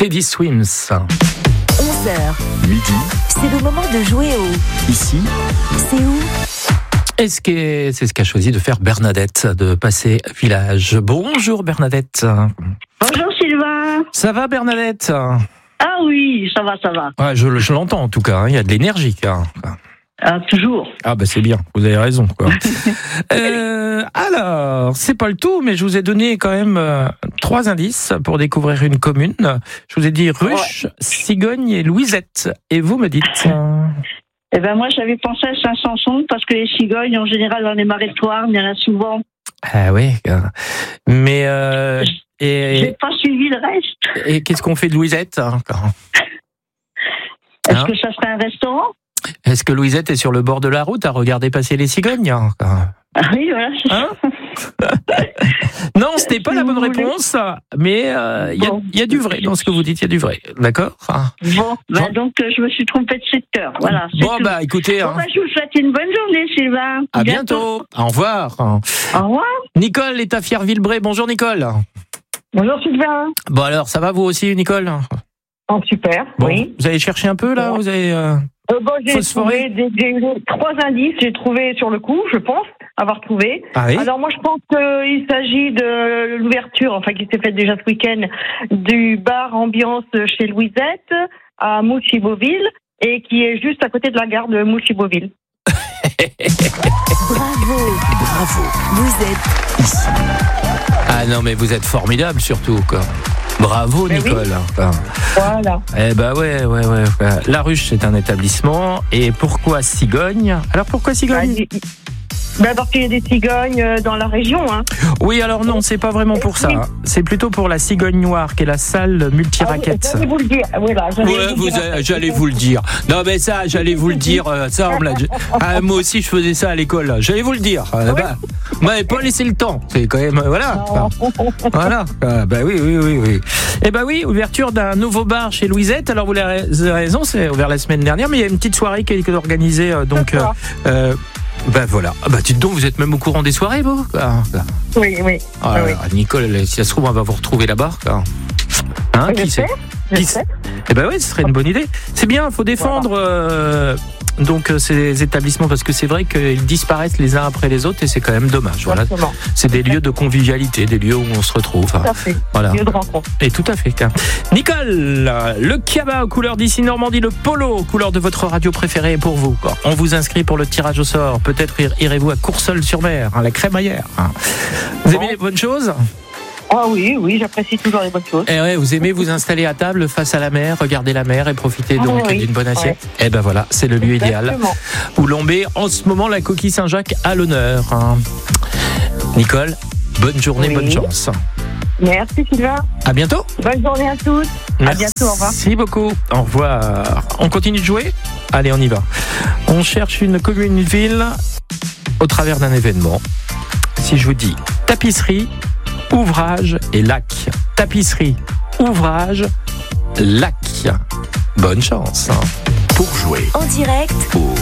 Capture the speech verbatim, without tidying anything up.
Teddy Swims. onze heures. Midi. C'est le moment de jouer au... Ici. C'est où? Est-ce que c'est ce qu'a choisi de faire Bernadette, de passer village. Bonjour Bernadette. Bonjour Sylvain. Ça va Bernadette? Ah oui, ça va, ça va. Ouais, je, je l'entends en tout cas, hein. Il y a de l'énergie. Hein. Ah, toujours. Ah bah c'est bien, vous avez raison. Quoi. euh, alors, c'est pas le tout, mais je vous ai donné quand même euh, trois indices pour découvrir une commune. Je vous ai dit Ruche, ouais. Cigogne et Louisette. Et vous me dites... Euh... Eh ben moi j'avais pensé à Saint-Sanson parce que les cigognes en général dans les marais-toires, il y en a souvent. Ah oui, mais... Euh, et, j'ai pas suivi le reste. Et qu'est-ce qu'on fait de Louisette? hein Est-ce hein que ça serait un restaurant? Est-ce que Louisette est sur le bord de la route à regarder passer les cigognes? Ah oui, voilà. Hein non, c'était pas la bonne réponse, mais il euh, y, bon. y a du vrai dans ce que vous dites, il y a du vrai, d'accord? Bon, bah donc euh, je me suis trompée de secteur, voilà. Bon, tout. bah écoutez... Bon, hein. bah, je vous souhaite une bonne journée, Sylvain. À bientôt. bientôt. Au revoir. Au revoir. Nicole est à Fierville-Bray. Bonjour Nicole. Bonjour Sylvain. Bon alors, ça va vous aussi Nicole? Oh, super, bon, oui. Vous avez cherché un peu là? Vous avez... Euh... Euh, bon, j'ai trouvé des, des, trois indices, j'ai trouvé sur le coup, je pense avoir trouvé. Ah oui. Alors moi je pense qu'il s'agit de l'ouverture, enfin qui s'est faite déjà ce week-end, du bar ambiance chez Louisette à Mouchy-Beauville et qui est juste à côté de la gare de Mouchy-Beauville. Bravo, bravo. Vous êtes ici. Ah non mais vous êtes formidable surtout quoi. Bravo mais Nicole. Oui. Voilà. Eh ben ouais, ouais, ouais. La Ruche c'est un établissement. Et pourquoi Cigogne? Alors pourquoi Cigogne? Bah, Ben parce qu'il y a des cigognes dans la région. Hein. Oui, alors non, c'est pas vraiment pour ça. C'est plutôt pour la Cigogne Noire, qui est la salle multiraquette. Ah, j'allais vous le dire. Voilà, j'allais, ouais, vous, vous dire. A, j'allais vous le dire. Non, mais ça, j'allais vous le dire. Ça, on me l'a... Ah, moi aussi, je faisais ça à l'école. J'allais vous le dire. Ah, oui. Bah, vous m'avez pas laissé le temps. C'est quand même... Voilà. Enfin, voilà. Ah, bah oui, oui, oui, oui. Eh ben oui, ouverture d'un nouveau bar chez Louisette. Alors, vous avez raison, c'est ouvert la semaine dernière, mais il y a une petite soirée qui est organisée. Donc... Euh, Ben voilà. Bah dites donc, vous êtes même au courant des soirées, vous? Ah, oui, oui. Ah, oui. Nicole, si ça se trouve, on va vous retrouver là-bas. Hein, qui sait? Qui sait? Eh ben oui, ce serait une bonne idée. C'est bien, il faut défendre voilà. euh, donc ces établissements parce que c'est vrai qu'ils disparaissent les uns après les autres et c'est quand même dommage. Voilà. C'est des lieux de convivialité, des lieux où on se retrouve. Tout à fait. Voilà. Lieu de rencontre. Et tout à fait. Nicole, le Kiaba aux couleurs d'ici Normandie, le polo aux couleurs de votre radio préférée est pour vous. On vous inscrit pour le tirage au sort. Peut-être irez-vous à Courseulles-sur-Mer, à la crémaillère. Vous aimez les bonnes choses? Ah oui, oui, j'apprécie toujours les bonnes choses. Eh ouais, vous aimez vous installer à table face à la mer, regarder la mer et profiter donc ah oui, d'une bonne assiette. Ouais. Eh ben voilà, c'est le lieu Exactement. idéal où l'on met en ce moment la coquille Saint-Jacques à l'honneur. Nicole, bonne journée, oui. bonne chance. Merci Sylvain. À bientôt. Bonne journée à tous. Merci à bientôt, au revoir. Merci beaucoup. Au revoir. On continue de jouer? Allez, on y va. On cherche une commune, une ville au travers d'un événement. Si je vous dis tapisserie, ouvrage et lac. Tapisserie, ouvrage, lac. Bonne chance. Hein. Pour jouer en direct au